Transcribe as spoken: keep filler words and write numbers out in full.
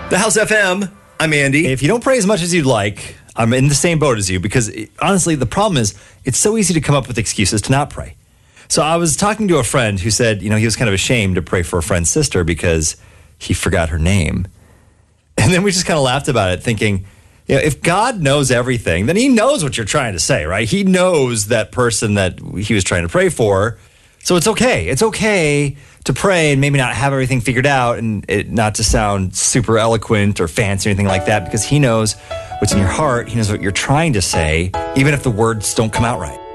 The House F M, I'm Andy. If you don't pray as much as you'd like, I'm in the same boat as you because it, honestly, the problem is it's so easy to come up with excuses to not pray. So I was talking to a friend who said, you know, he was kind of ashamed to pray for a friend's sister because he forgot her name. And then we just kind of laughed about it thinking, you know, if God knows everything, then he knows what you're trying to say, right? He knows that person that he was trying to pray for. So it's okay. It's okay to pray and maybe not have everything figured out and it not to sound super eloquent or fancy or anything like that because he knows what's in your heart. He knows what you're trying to say, even if the words don't come out right.